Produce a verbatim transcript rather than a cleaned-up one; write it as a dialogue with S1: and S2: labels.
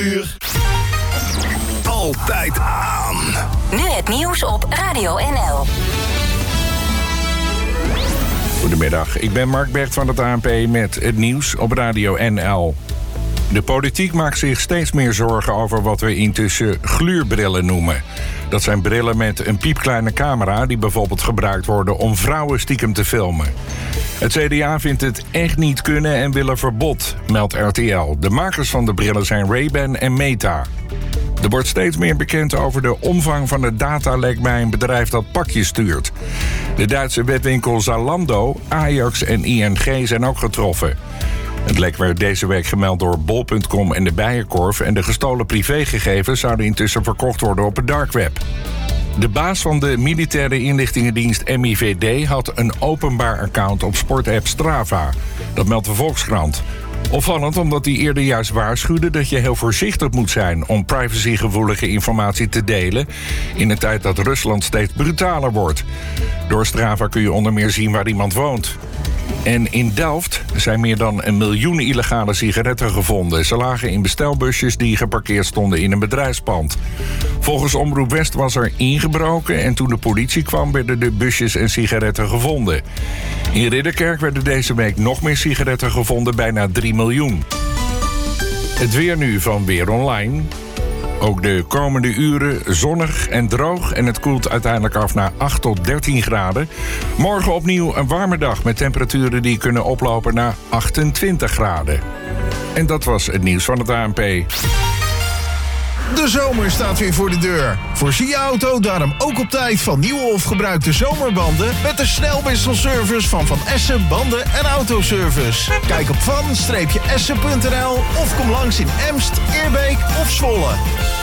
S1: Uur. Altijd aan.
S2: Nu het nieuws op Radio N L.
S3: Goedemiddag, ik ben Mark Bert van het A N P met het nieuws op Radio N L. De politiek maakt zich steeds meer zorgen over wat we intussen gluurbrillen noemen. Dat zijn brillen met een piepkleine camera die bijvoorbeeld gebruikt worden om vrouwen stiekem te filmen. Het C D A vindt het echt niet kunnen en wil een verbod, meldt R T L. De makers van de brillen zijn Ray-Ban en Meta. Er wordt steeds meer bekend over de omvang van de datalek bij een bedrijf dat pakjes stuurt. De Duitse webwinkel Zalando, Ajax en I N G zijn ook getroffen. Het lek werd deze week gemeld door bol punt com en de Bijenkorf en de gestolen privégegevens zouden intussen verkocht worden op het dark web. De baas van de militaire inlichtingendienst M I V D had een openbaar account op sportapp Strava. Dat meldt de Volkskrant. Opvallend omdat hij eerder juist waarschuwde dat je heel voorzichtig moet zijn om privacygevoelige informatie te delen in een tijd dat Rusland steeds brutaler wordt. Door Strava kun je onder meer zien waar iemand woont. En in Delft zijn meer dan een miljoen illegale sigaretten gevonden. Ze lagen in bestelbusjes die geparkeerd stonden in een bedrijfspand. Volgens Omroep West was er ingebroken en toen de politie kwam werden de busjes en sigaretten gevonden. In Ridderkerk werden deze week nog meer sigaretten gevonden, bijna drie miljoen. Het weer nu van Weer Online. Ook de komende uren zonnig en droog en het koelt uiteindelijk af naar acht tot dertien graden. Morgen opnieuw een warme dag met temperaturen die kunnen oplopen naar achtentwintig graden. En dat was het nieuws van het A N P.
S4: De zomer staat weer voor de deur. Voorzie je auto daarom ook op tijd van nieuwe of gebruikte zomerbanden met de snelwisselservice van Van Essen Banden en Autoservice. Kijk op van-essen punt n l of kom langs in Emst, Eerbeek of Zwolle.